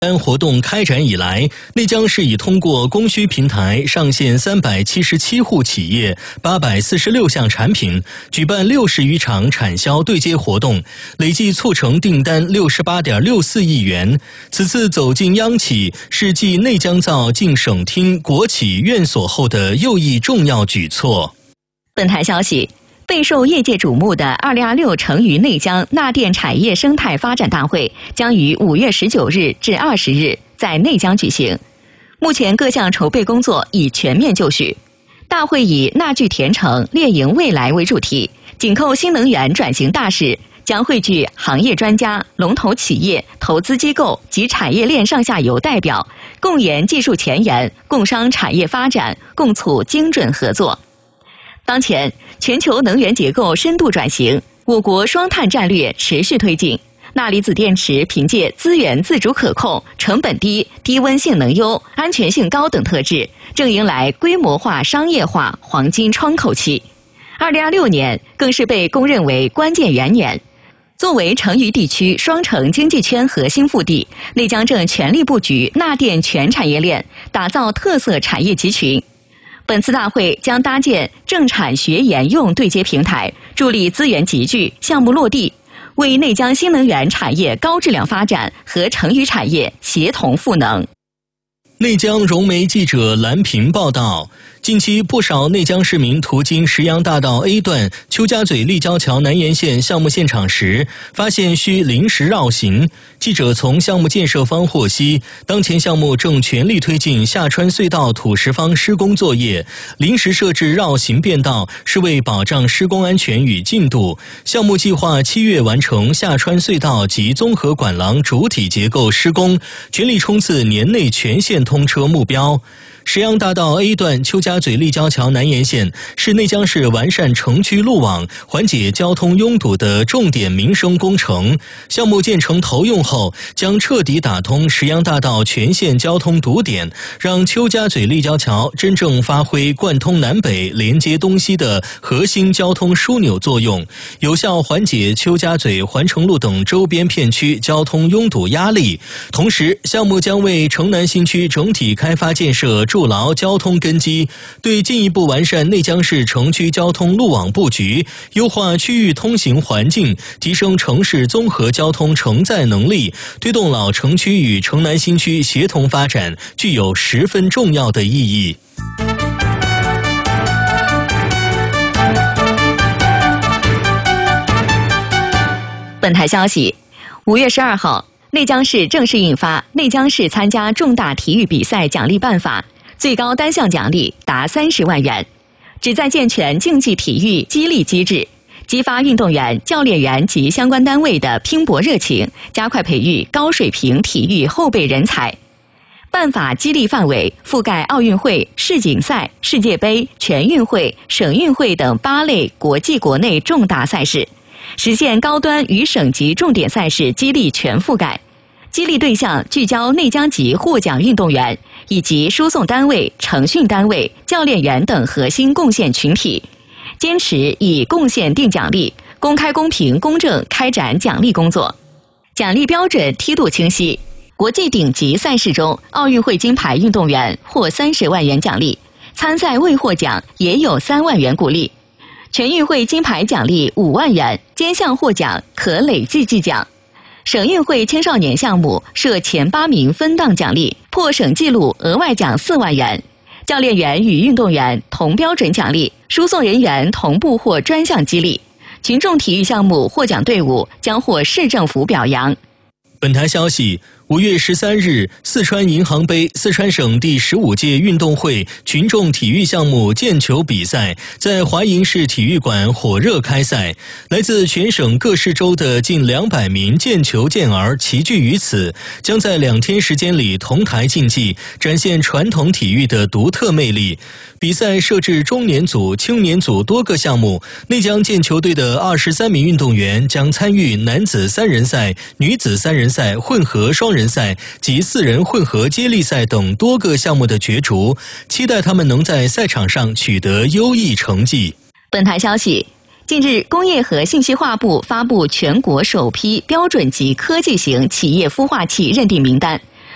活动开展以来，内江市已通过供需平台上线377户企业、846项产品，举办60余场产销对接活动，累计促成订单68.64亿元。此次走进央企是继内江造进省厅、国企、院所后的又一重要举措。 本台消息，备受业界瞩目的2026成渝内江钠电产业生态发展大会将于5月19日至20日在内江举行。目前各项筹备工作已全面就绪。大会以钠聚填城，猎迎未来为主题，紧扣新能源转型大势，将汇聚行业专家、龙头企业、投资机构及产业链上下游代表，共研技术前沿，共商产业发展，共促精准合作。当前，全球能源结构深度转型，我国双碳战略持续推进。钠离子电池凭借资源自主可控、成本低、低温性能优、安全性高等特质，正迎来规模化商业化黄金窗口期。2026年更是被公认为关键元年。作为成渝地区双城经济圈核心腹地，内江正全力布局钠电全产业链，打造特色产业集群。本次大会将搭建政产学研用对接平台，助力资源集聚、项目落地，为内江新能源产业高质量发展和成渝产业协同赋能。 内江融媒记者蓝平报道，近期不少内江市民途经石杨大道 A 段邱家嘴立交桥南延线项目现场时，发现需临时绕行。记者从项目建设方获悉，当前项目正全力推进下穿隧道土石方施工作业，临时设置绕行便道是为保障施工安全与进度。项目计划7月完成下穿隧道及综合管廊主体结构施工，全力冲刺年内全线通车目标。石杨大道 A 段邱家嘴立交桥南延线是内江市完善城区路网、缓解交通拥堵的重点民生工程。项目建成投用后，将彻底打通石杨大道全线交通堵点，让邱家嘴立交桥真正发挥贯通南北、连接东西的核心交通枢纽作用，有效缓解邱家嘴、环城路等周边片区交通拥堵压力。同时，项目将为城南新区整体开发建设筑牢交通根基，对进一步完善内江市城区交通路网布局、优化区域通行环境、提升城市综合交通承载能力，推动老城区与城南新区协同发展，具有十分重要的意义。 本台消息，5月12号，内江市正式印发《内江市参加重大体育比赛奖励办法》，最高单项奖励达30万元，旨在健全竞技体育激励机制，激发运动员、教练员及相关单位的拼搏热情，加快培育高水平体育后备人才。办法激励范围覆盖奥运会、世锦赛、世界杯、全运会、省运会等8类国际国内重大赛事，实现高端与省级重点赛事激励全覆盖。激励对象聚焦内江籍获奖运动员以及输送单位、承训单位、教练员等核心贡献群体，坚持以贡献定奖励，公开公平公正开展奖励工作。奖励标准梯度清晰，国际顶级赛事中，奥运会金牌运动员获30万元奖励，参赛未获奖也有3万元鼓励。全运会金牌奖励5万元，兼项获奖可累计计奖。省运会青少年项目设前8名分档奖励，破省纪录额外奖4万元。教练员与运动员同标准奖励，输送人员同步获专项激励。群众体育项目获奖队伍将获市政府表扬。 本台消息，5月13日，四川银行杯四川省第15届运动会群众体育项目毽球比赛在华银市体育馆火热开赛，来自全省各市州的近200名毽球健儿齐聚于此，将在2天时间里同台竞技，展现传统体育的独特魅力。比赛设置中年组、青年组多个项目，内江毽球队的23名运动员将参与男子3人赛、女子3人赛、混合双人赛及4人混合接力赛等多个项目的角逐，期待他们能在赛场上取得优异成绩。 本台消息，近日，工业和信息化部发布全国首批标准级科技型企业孵化器认定名单。